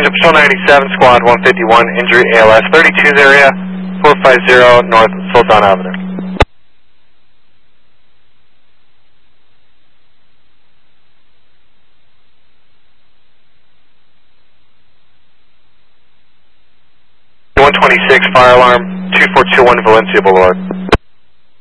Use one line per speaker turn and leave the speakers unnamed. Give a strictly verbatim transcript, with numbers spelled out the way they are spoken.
Patrol ninety-seven, Squad one fifty-one, injury A L S thirty-twos area, four five zero North Sultan Avenue. one twenty-six, fire alarm, two four two one Valencia Boulevard.